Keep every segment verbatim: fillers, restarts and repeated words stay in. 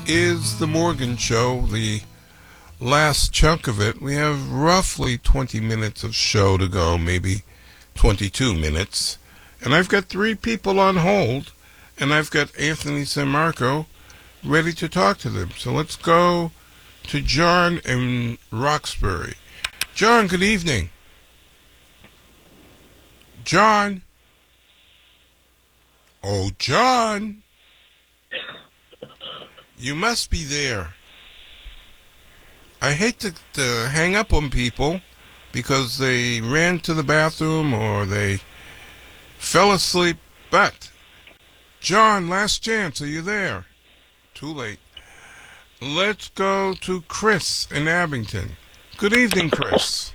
is the Morgan Show, the last chunk of it. We have roughly twenty minutes of show to go, maybe twenty-two minutes. And I've got three people on hold, and I've got Anthony Sammarco ready to talk to them. So let's go to John in Roxbury. John, good evening. John. Oh, John. You must be there. I hate to, to hang up on people because they ran to the bathroom or they fell asleep, but John, last chance, are you there? Too late. Let's go to Chris in Abington. Good evening, Chris.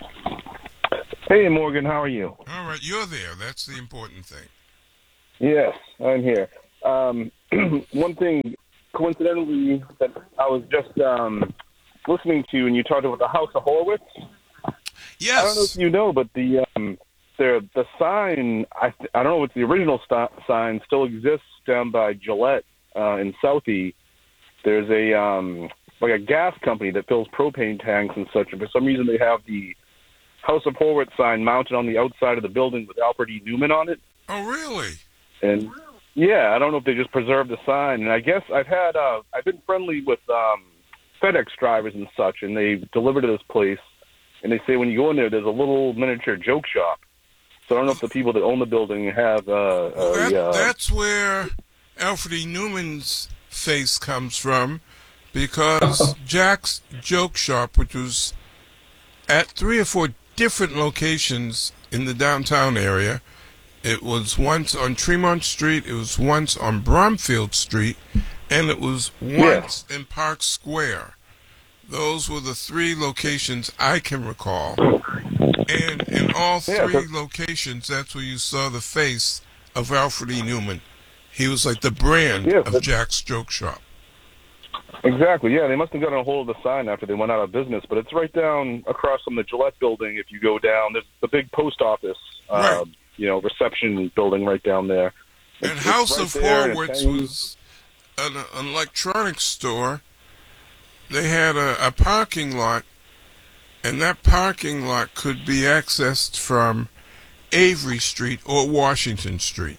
Hey, Morgan, how are you? All right, you're there. That's the important thing. Yes, I'm here. Um, one thing, coincidentally, that I was just um, listening to, and you talked about the House of Horowitz. Yes. I don't know if you know, but the um, the the sign, I I don't know if the original st- sign still exists down by Gillette uh, in Southie. There's a um, like a gas company that fills propane tanks and such, and for some reason they have the House of Horowitz sign mounted on the outside of the building with Alfred E. Newman on it. Oh, really? And yeah, I don't know if they just preserved the sign. And I guess I've had uh, I've been friendly with um, FedEx drivers and such, and they deliver to this place, and they say when you go in there, there's a little miniature joke shop. So I don't know if the people that own the building have. Uh, well, that, uh, that's where Alfred E. Newman's face comes from, because Jack's Joke Shop, which was at three or four different locations in the downtown area. It was once on Tremont Street, it was once on Bromfield Street, and it was once yeah. in Park Square. Those were the three locations I can recall. And in all three yeah, locations, that's where you saw the face of Alfred E. Newman. He was like the brand yeah, of Jack's Joke Shop. Exactly, yeah. They must have gotten a hold of the sign after they went out of business, but it's right down across from the Gillette building. If you go down, there's the big post office. Right. Uh, you know, reception building right down there. And it's, House it's right of Horowitz was an, an electronics store. They had a, a parking lot, and that parking lot could be accessed from Avery Street or Washington Street.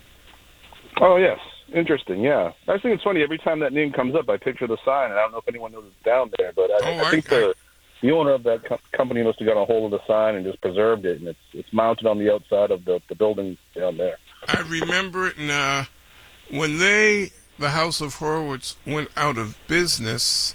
Oh, yes. Interesting, yeah. I think it's funny. Every time that name comes up, I picture the sign, and I don't know if anyone knows it's down there, but I, oh, I think I, the... The owner of that co- company must have got a hold of the sign and just preserved it, and it's it's mounted on the outside of the, the building down there. I remember it, and uh, when they, the House of Horowitz, went out of business,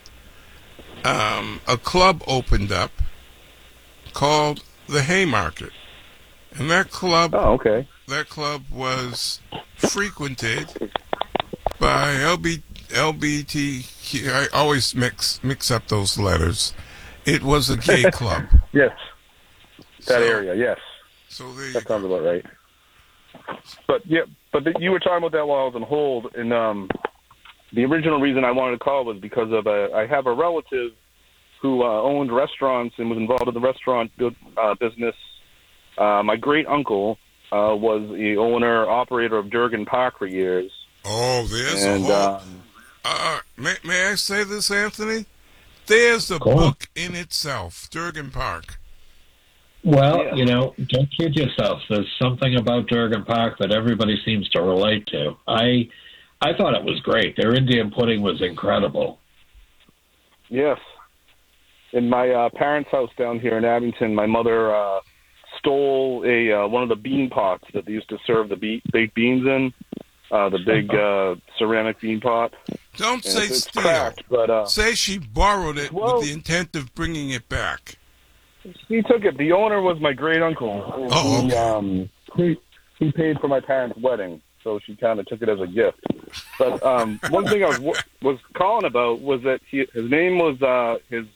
um, a club opened up called the Haymarket, and that club, oh, okay. that club was frequented by L B, L B T Q. I always mix mix up those letters. It was a gay club. Yes. That so, area, yes. So there you that go. sounds about right. But yeah, but the, you were talking about that while I was on hold, and um, the original reason I wanted to call was because of a, I have a relative who uh, owned restaurants and was involved in the restaurant uh, business. Uh, my great uncle uh, was the owner operator of Durgan Park for years. Oh, there's and, a whole. Um, uh, may, may I say this, Anthony? There's a book in itself, Durgan Park. Well, yeah. you know, don't kid yourself. There's something about Durgan Park that everybody seems to relate to. I I thought it was great. Their Indian pudding was incredible. Yes. In my uh, parents' house down here in Abington, my mother uh, stole a uh, one of the bean pots that they used to serve the be- baked beans in, uh, the big uh, ceramic bean pot. Don't and say it's, it's steal. Cracked, but, uh, say she borrowed it well, with the intent of bringing it back. He took it. The owner was my great uncle. Oh, okay. He, um, he, he paid for my parents' wedding, so she kind of took it as a gift. But um, one thing I was was calling about was that he, his name was uh, his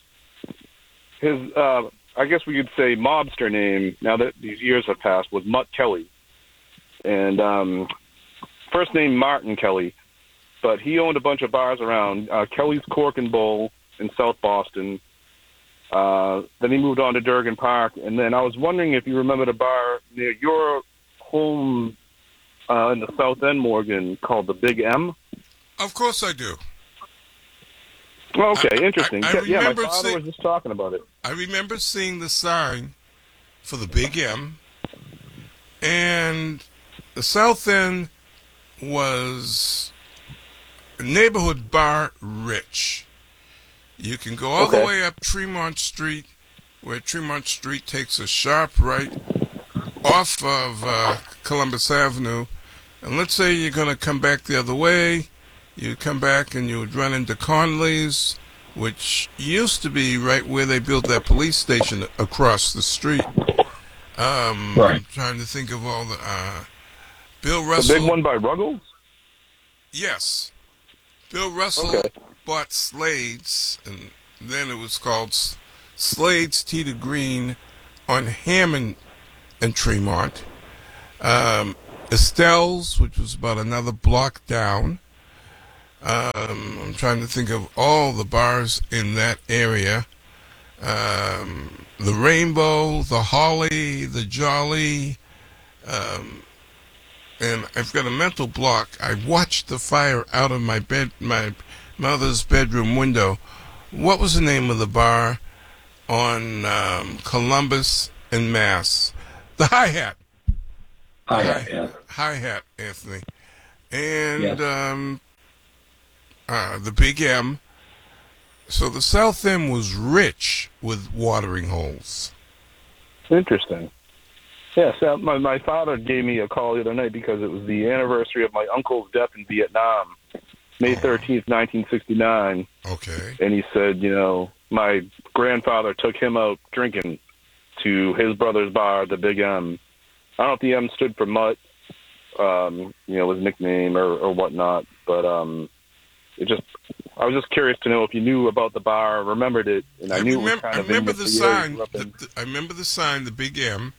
his uh, I guess we could say mobster name. Now that these years have passed, was Mutt Kelly, and um, first name Martin Kelly. But he owned a bunch of bars around uh, Kelly's Cork and Bowl in South Boston. Uh, then he moved on to Durgan Park. And then I was wondering if you remember the bar near your home uh, in the South End, Morgan, called the Big M. Of course I do. Okay, interesting. I, I yeah, my remember father see- was just talking about it. I remember seeing the sign for the Big M, and the South End was neighborhood bar rich. You can go all Okay. the way up Tremont Street, where Tremont Street takes a sharp right off of uh, Columbus Avenue. And let's say you're going to come back the other way. You come back and you would run into Conley's, which used to be right where they built that police station across the street. Um, Right. I'm trying to think of all the... Uh, Bill The Russell... big one by Ruggles? Yes. Bill Russell Okay. bought Slade's, and then it was called S- Slade's Tea to Green on Hammond and Tremont. Um, Estelle's, which was about another block down. Um, I'm trying to think of all the bars in that area. Um, the Rainbow, the Holly, the Jolly, um, and I've got a mental block. I watched the fire out of my bed, my mother's bedroom window. What was the name of the bar on um, Columbus and Mass? The Hi Hat. Hi, yeah, yeah. Hi Hat, Anthony, and Yes. um, uh, the Big M. So the South End was rich with watering holes. Interesting. Yeah, so my, my father gave me a call the other night because it was the anniversary of my uncle's death in Vietnam, May thirteenth, nineteen sixty-nine. Okay. And he said, you know, my grandfather took him out drinking to his brother's bar, the Big M. I don't know if the M stood for Mutt, um, you know, his nickname or, or whatnot, but um, it just, I was just curious to know if you knew about the bar, remembered it, and I, I knew remember, it was kind I of remember in the the area you sign. grew up The, in. the- I remember the sign, the Big M.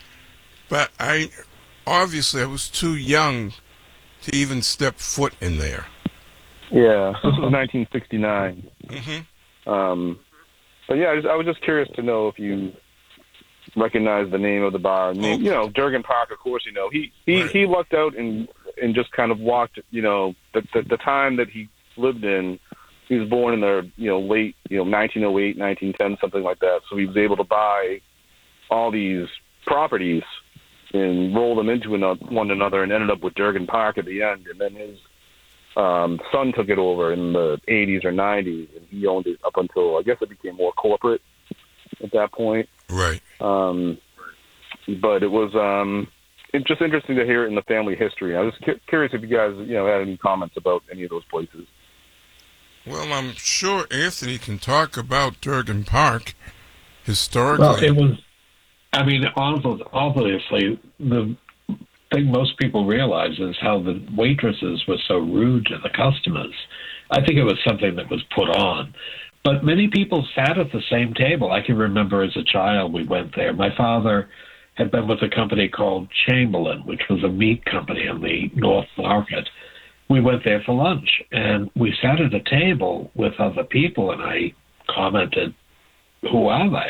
But I, obviously, I was too young to even step foot in there. Yeah, this was nineteen sixty-nine. Mm-hmm. Um, but yeah, I, just, I was just curious to know if you recognize the name of the bar. Name, you know, Durgan Park, of course. You know, he he, Right. he lucked out and and just kind of walked. You know, the, the the time that he lived in. He was born in the you know late you know nineteen oh eight, nineteen ten, something like that. So he was able to buy all these properties and roll them into another, one another, and ended up with Durgan Park at the end. And then his um, son took it over in the eighties or nineties, and he owned it up until, I guess it became more corporate at that point. Right. Um, but it was um, it's just interesting to hear it in the family history. I was cu- curious if you guys, you know, had any comments about any of those places. Well, I'm sure Anthony can talk about Durgan Park historically. Well, it was, I mean, obvi- obviously, the thing most people realize is how the waitresses were so rude to the customers. I think it was something that was put on. But many people sat at the same table. I can remember as a child we went there. My father had been with a company called Chamberlain, which was a meat company in the North Market. We went there for lunch, and we sat at a table with other people, and I commented, who are they?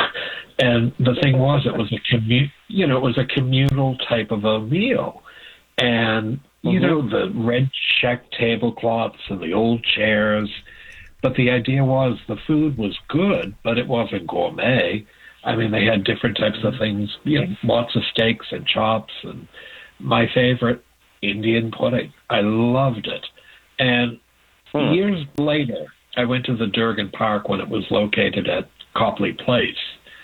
And the thing was, it was a commu- you know, it was a communal type of a meal. And, you know, the red check tablecloths and the old chairs. But the idea was the food was good, but it wasn't gourmet. I mean, they had different types of things, you know, lots of steaks and chops. And my favorite, Indian pudding. I loved it. And Hmm. years later, I went to the Durgan Park when it was located at Copley Place.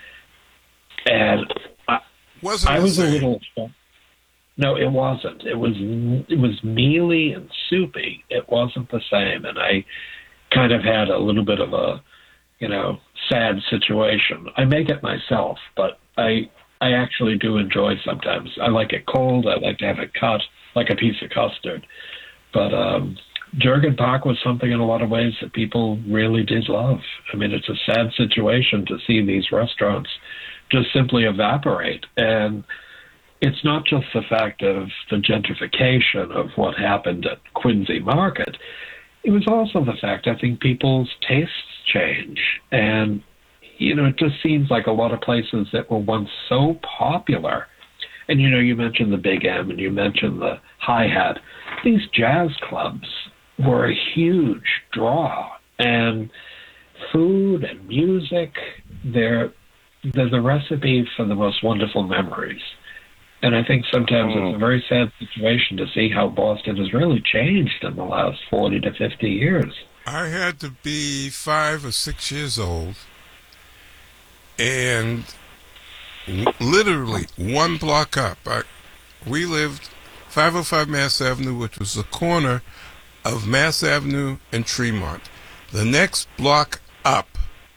And I, Wasn't I the was a same. little... No, it wasn't. It was it was mealy and soupy. It wasn't the same. And I kind of had a little bit of a, you know, sad situation. I make it myself, but I I actually do enjoy sometimes. I like it cold. I like to have it cut like a piece of custard. But um, Durgan Park was something in a lot of ways that people really did love. I mean, it's a sad situation to see these restaurants just simply evaporate. And it's not just the fact of the gentrification of what happened at Quincy Market. It was also the fact, I think, people's tastes change. And, you know, it just seems like a lot of places that were once so popular. And, you know, you mentioned the Big M and you mentioned the Hi Hat. These jazz clubs were a huge draw. And food and music, they're, they're the recipe for the most wonderful memories. And I think sometimes mm. it's a very sad situation to see how Boston has really changed in the last forty to fifty years. I had to be five or six years old, and literally one block up, I, we lived five oh five Mass Avenue, which was the corner of Mass Avenue and Tremont. The next block up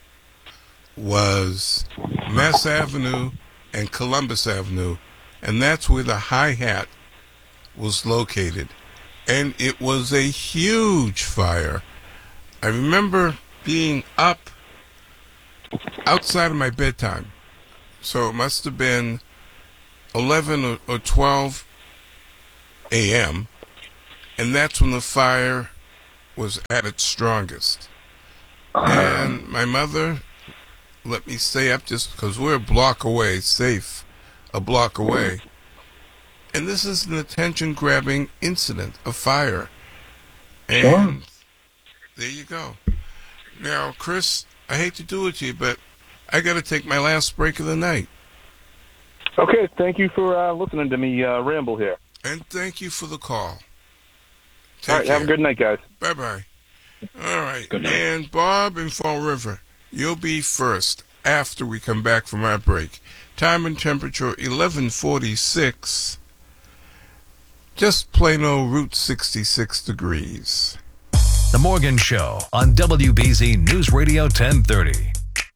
was Mass Avenue and Columbus Avenue, and that's where the Hi-Hat was located. And it was a huge fire. I remember being up outside of my bedtime. So it must have been eleven or, or twelve a.m., and that's when the fire was at its strongest. And my mother let me stay up just because we're a block away, safe, a block away. And this is an attention-grabbing incident, a fire. And sure. There you go. Now, Chris, I hate to do it to you, but I got to take my last break of the night. Okay, thank you for uh, listening to me uh, ramble here. And thank you for the call. Take All right, care. have a good night, guys. Bye-bye. All right. Good night. And Bob in Fall River, you'll be first after we come back from our break. Time and temperature, eleven forty-six. Just plain old Route sixty-six degrees. The Morgan Show on W B Z News Radio ten thirty.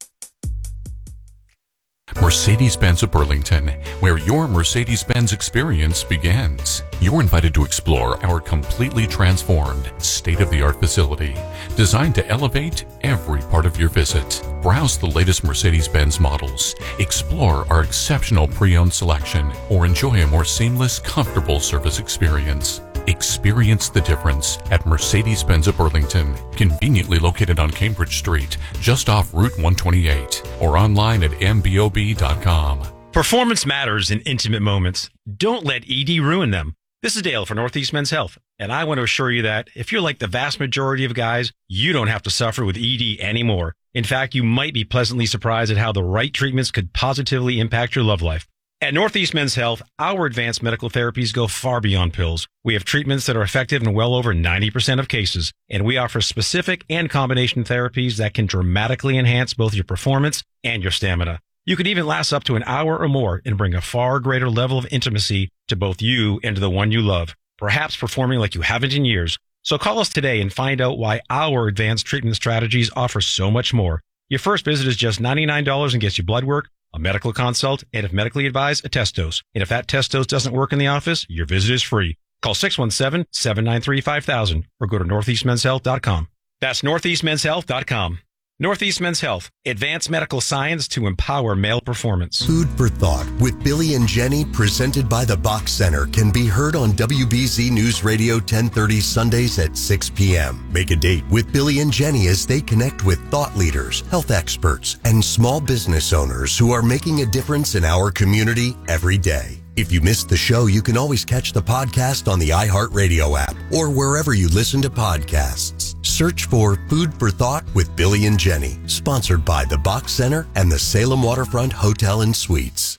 Mercedes-Benz of Burlington, where your Mercedes-Benz experience begins. You're invited to explore our completely transformed, state-of-the-art facility, designed to elevate every part of your visit. Browse the latest Mercedes-Benz models, explore our exceptional pre-owned selection, or enjoy a more seamless, comfortable service experience. Experience the difference at Mercedes-Benz of Burlington, conveniently located on Cambridge Street, just off Route one twenty-eight, or online at m b o b dot com. Performance matters in intimate moments. Don't let E D ruin them. This is Dale for Northeast Men's Health, and I want to assure you that if you're like the vast majority of guys, you don't have to suffer with E D anymore. In fact, you might be pleasantly surprised at how the right treatments could positively impact your love life. At Northeast Men's Health, our advanced medical therapies go far beyond pills. We have treatments that are effective in well over ninety percent of cases, and we offer specific and combination therapies that can dramatically enhance both your performance and your stamina. You could even last up to an hour or more and bring a far greater level of intimacy to both you and to the one you love, perhaps performing like you haven't in years. So call us today and find out why our advanced treatment strategies offer so much more. Your first visit is just ninety-nine dollars and gets you blood work, a medical consult, and if medically advised, a test dose. And if that test dose doesn't work in the office, your visit is free. Call six one seven, seven nine three, five thousand or go to northeast men's health dot com. That's northeast men's health dot com. Northeast Men's Health, advanced medical science to empower male performance. Food for Thought with Billy and Jenny, presented by the Bach Center, can be heard on W B Z News Radio ten thirty Sundays at six p.m. Make a date with Billy and Jenny as they connect with thought leaders, health experts, and small business owners who are making a difference in our community every day. If you missed the show, you can always catch the podcast on the iHeartRadio app or wherever you listen to podcasts. Search for Food for Thought with Billy and Jenny, sponsored by the Bach Center and the Salem Waterfront Hotel and Suites.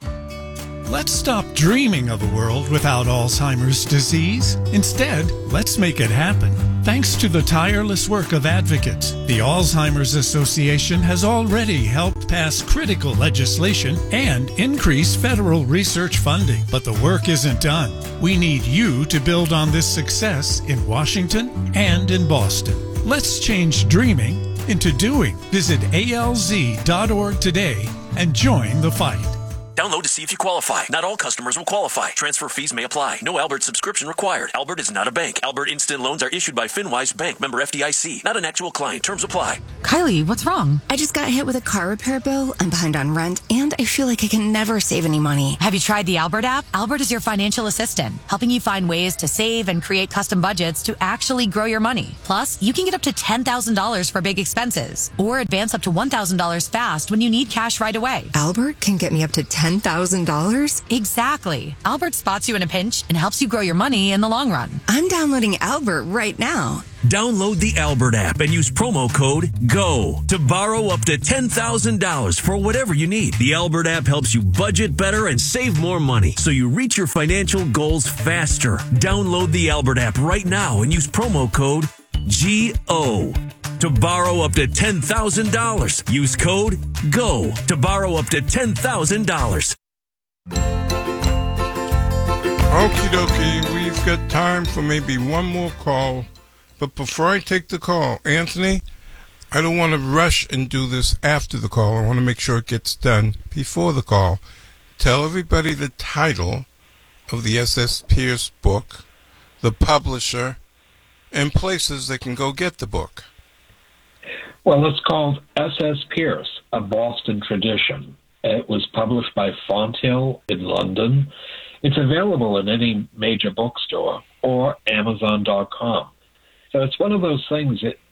Let's stop dreaming of a world without Alzheimer's disease. Instead, let's make it happen. Thanks to the tireless work of advocates, the Alzheimer's Association has already helped pass critical legislation and increase federal research funding. But the work isn't done. We need you to build on this success in Washington and in Boston. Let's change dreaming into doing. Visit A L Z dot org today and join the fight. Download to see if you qualify. Not all customers will qualify. Transfer fees may apply. No Albert subscription required. Albert is not a bank. Albert Instant Loans are issued by FinWise Bank, member F D I C. Not an actual client. Terms apply. Kylie, what's wrong? I just got hit with a car repair bill. I'm behind on rent, and I feel like I can never save any money. Have you tried the Albert app? Albert is your financial assistant, helping you find ways to save and create custom budgets to actually grow your money. Plus, you can get up to ten thousand dollars for big expenses, or advance up to one thousand dollars fast when you need cash right away. Albert can get me up to ten thousand dollars? Exactly. Albert spots you in a pinch and helps you grow your money in the long run. I'm downloading Albert right now. Download the Albert app and use promo code GO to borrow up to ten thousand dollars for whatever you need. The Albert app helps you budget better and save more money so you reach your financial goals faster. Download the Albert app right now and use promo code G O to borrow up to ten thousand dollars. Use code GO to borrow up to ten thousand dollars. Okie dokie, we've got time for maybe one more call. But before I take the call, Anthony, I don't want to rush and do this after the call. I want to make sure it gets done before the call. Tell everybody the title of the S S. Pierce book, the publisher, and places they can go get the book. Well, it's called S S. Pierce, A Boston Tradition. It was published by Fonthill in London. It's available in any major bookstore or Amazon dot com. So it's one of those things that